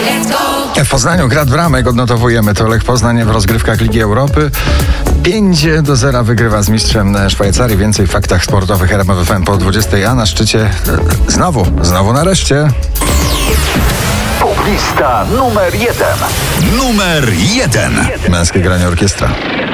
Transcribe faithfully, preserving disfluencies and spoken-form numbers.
W Poznaniu grad bramek odnotowujemy. To Lech Poznań w rozgrywkach Ligi Europy. pięć do zera wygrywa z mistrzem Szwajcarii. Więcej w faktach sportowych R M F F M po dwudziestej, a na szczycie znowu, znowu nareszcie. Poplista numer jeden. Numer jeden. Męskie granie orkiestra.